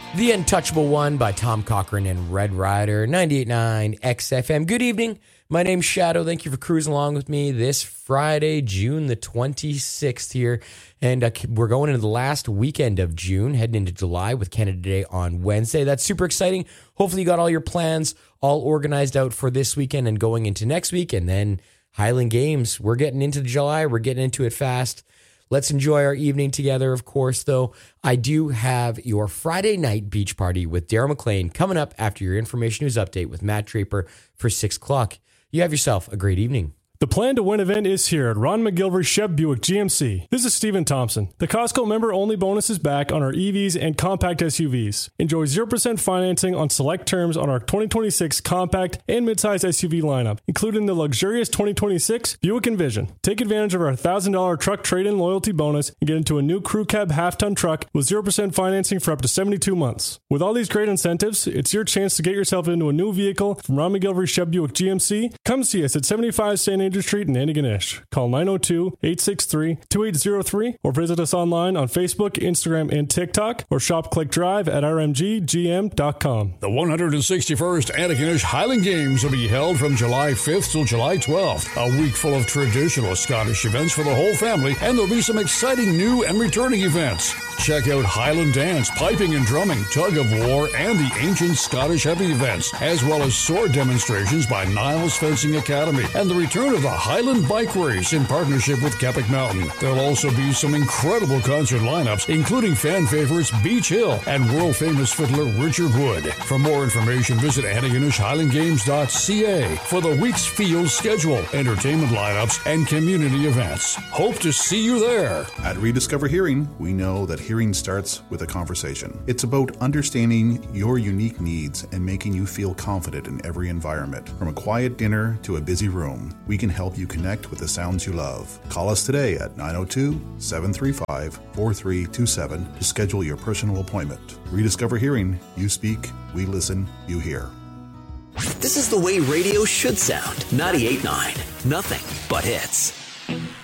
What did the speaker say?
The Untouchable One by Tom Cochrane and Red Rider, 98.9 XFM. Good evening. My name's Shadow. Thank you for cruising along with me this Friday, June the 26th here. And we're going into the last weekend of June, heading into July with Canada Day on Wednesday. That's super exciting. Hopefully you got all your plans all organized out for this weekend and going into next week. And then Highland Games. We're getting into July. We're getting into it fast. Let's enjoy our evening together, of course, though. I do have your Friday night beach party with Daryl McLean coming up after your information news update with Matt Draper for 6 o'clock. You have yourself a great evening. The Plan to Win event is here at Ron McGilvery Chev Buick GMC. This is Stephen Thompson. The Costco member-only bonus is back on our EVs and compact SUVs. Enjoy 0% financing on select terms on our 2026 compact and midsize SUV lineup, including the luxurious 2026 Buick Envision. Take advantage of our $1,000 truck trade-in loyalty bonus and get into a new crew cab half-ton truck with 0% financing for up to 72 months. With all these great incentives, it's your chance to get yourself into a new vehicle from Ron McGilvery Chev Buick GMC. Come see us at 75 St. Andrew Street in Antigonish. Call 902-863-2803 or visit us online on Facebook, Instagram, and TikTok or shop Click Drive at rmggm.com. The 161st Antigonish Highland Games will be held from July 5th till July 12th. A week full of traditional Scottish events for the whole family, and there'll be some exciting new and returning events. Check out Highland dance, piping and drumming, tug of war, and the ancient Scottish heavy events, as well as sword demonstrations by Niles Fencing Academy and the return of the Highland Bike Race in partnership with Keppoch Mountain. There'll also be some incredible concert lineups, including fan favorites Beach Hill and world-famous fiddler Richard Wood. For more information, visit AntigonishHighlandGames.ca for the week's field schedule, entertainment lineups, and community events. Hope to see you there. At Rediscover Hearing, we know that hearing starts with a conversation. It's about understanding your unique needs and making you feel confident in every environment. From a quiet dinner to a busy room, we can help you connect with the sounds you love. Call us today at 902-735-4327 to schedule your personal appointment. Rediscover Hearing. You speak, we listen, you hear. This is the way radio should sound. 98.9. Nothing but hits.